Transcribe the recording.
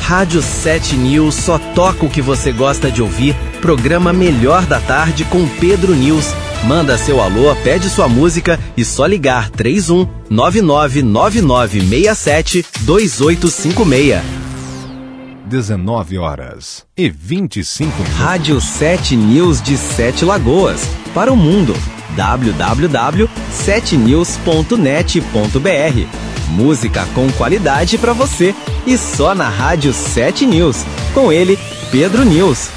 Rádio 7 News só toca o que você gosta de ouvir. Programa Melhor da Tarde com Pedro News. Manda seu alô, pede sua música e só ligar 31 999967 2856. 19h25. Rádio 7 News de Sete Lagoas. Para o mundo. www.7news.net.br. Música com qualidade para você. E só na Rádio 7 News. Com ele, Pedro News.